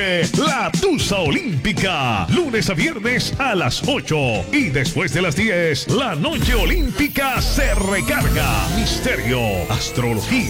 La Tusa Olímpica, lunes a viernes a las 8 y después de las 10, la noche olímpica se recarga. Misterio, astrología